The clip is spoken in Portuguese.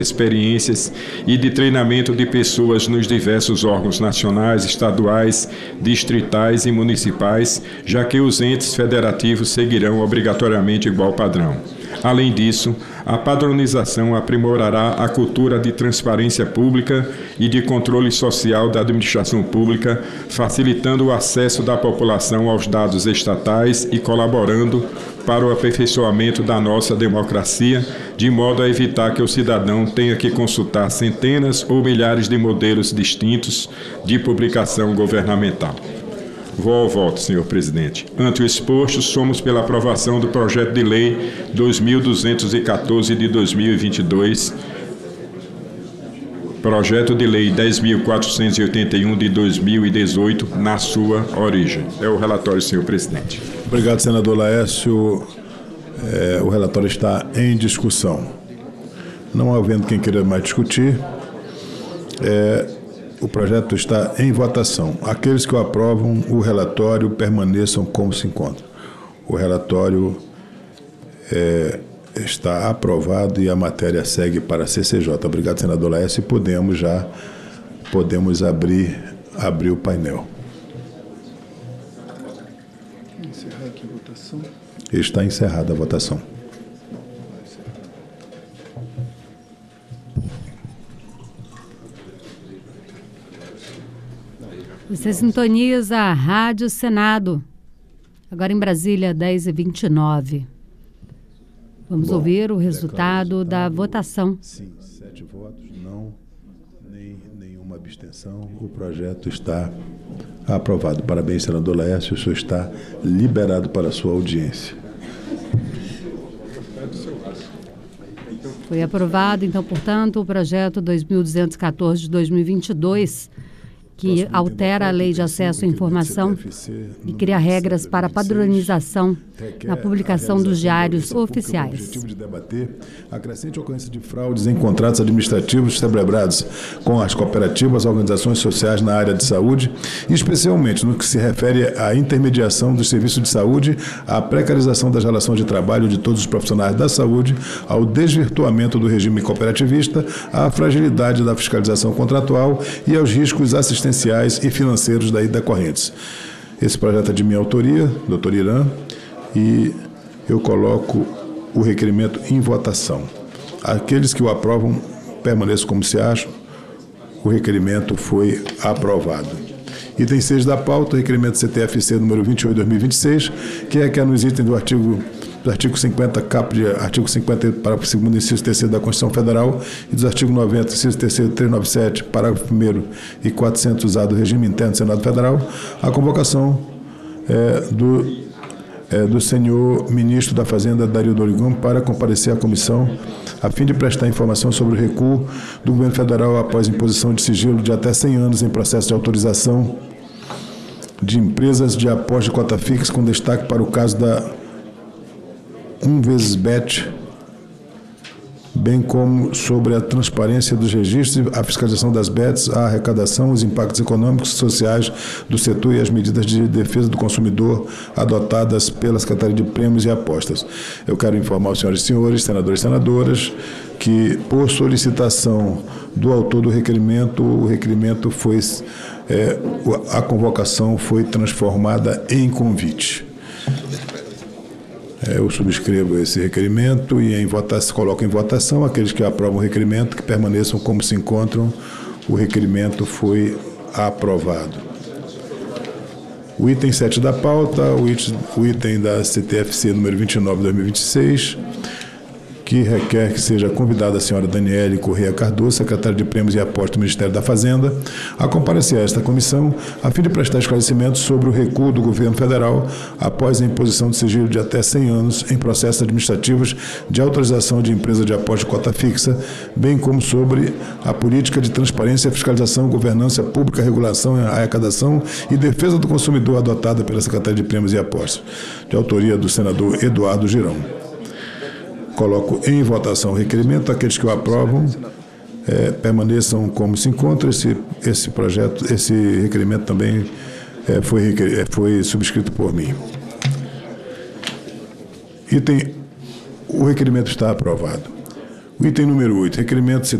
experiências e de treinamento de pessoas nos diversos órgãos nacionais, estaduais, distritais e municipais, já que os entes federativos seguirão obrigatoriamente igual padrão. Além disso, a padronização aprimorará a cultura de transparência pública e de controle social da administração pública, facilitando o acesso da população aos dados estatais e colaborando para o aperfeiçoamento da nossa democracia, de modo a evitar que o cidadão tenha que consultar centenas ou milhares de modelos distintos de publicação governamental. Vou ao voto, senhor presidente. Ante o exposto, somos pela aprovação do projeto de lei 2214 de 2022, projeto de lei 10.481 de 2018, na sua origem. É o relatório, senhor presidente. Obrigado, senador Laércio. O relatório está em discussão. Não havendo quem queira mais discutir, o projeto está em votação. Aqueles que o aprovam, o relatório permaneçam como se encontram. O relatório está aprovado e a matéria segue para a CCJ. Obrigado, senador Laércio. E podemos abrir o painel. Encerrar aqui a votação. Está encerrada a votação. Você sintoniza a Rádio Senado. Agora em Brasília, 10h29. Vamos ouvir o resultado da votação. Sim, 7 votos, não, nenhuma abstenção. O projeto está aprovado. Parabéns, senador Laércio. O senhor está liberado para a sua audiência. Foi aprovado, então, portanto, o projeto 2214 de 2022, que altera a Lei de Acesso à Informação e cria regras para padronização na publicação dos diários oficiais. O objetivo de debater a crescente ocorrência de fraudes em contratos administrativos celebrados com as cooperativas, organizações sociais na área de saúde, especialmente no que se refere à intermediação dos serviços de saúde, à precarização das relações de trabalho de todos os profissionais da saúde, ao desvirtuamento do regime cooperativista, à fragilidade da fiscalização contratual e aos riscos assistenciais e financeiros daí decorrentes. Esse projeto é de minha autoria, doutor Irã, e eu coloco o requerimento em votação. Aqueles que o aprovam permaneçam como se acham. O requerimento foi aprovado. Item 6 da pauta, requerimento CTFC número 28/2026, que requer nos itens do artigo 50, caput, artigo 50, parágrafo 2º, inciso 3º da Constituição Federal e dos artigos 90, inciso 3º, 397, parágrafo 1º e 400A do regime interno do Senado Federal, a convocação do senhor ministro da Fazenda, Dario Dorigon, para comparecer à comissão a fim de prestar informação sobre o recuo do governo federal após imposição de sigilo de até 100 anos em processo de autorização de empresas de aposta de cota fixa, com destaque para o caso da 1xBet, bem como sobre a transparência dos registros, a fiscalização das bets, a arrecadação, os impactos econômicos e sociais do setor e as medidas de defesa do consumidor adotadas pela Secretaria de Prêmios e Apostas. Eu quero informar os senhores e senhores, senadores e senadoras, que por solicitação do autor do requerimento, o requerimento foi, a convocação foi transformada em convite. Eu subscrevo esse requerimento e coloco em votação aqueles que aprovam o requerimento, que permaneçam como se encontram. O requerimento foi aprovado. O item 7 da pauta, o item da CTFC número 29/2026, que requer que seja convidada a senhora Daniele Correia Cardoso, secretária de Prêmios e Apostas do Ministério da Fazenda, a comparecer a esta comissão a fim de prestar esclarecimentos sobre o recuo do governo federal após a imposição de sigilo de até 100 anos em processos administrativos de autorização de empresa de aposta de cota fixa, bem como sobre a política de transparência, fiscalização, governança pública, regulação, arrecadação e defesa do consumidor adotada pela Secretaria de Prêmios e Apostas, de autoria do senador Eduardo Girão. Coloco em votação o requerimento. Aqueles que o aprovam permaneçam como se encontra. Esse requerimento também foi subscrito por mim. O requerimento está aprovado. O item número 8, requerimento